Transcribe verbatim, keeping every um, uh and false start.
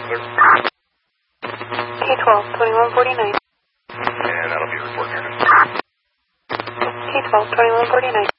clear. K twelve, twenty-one forty-nine. And that'll be report here. K twelve, twenty-one forty-nine.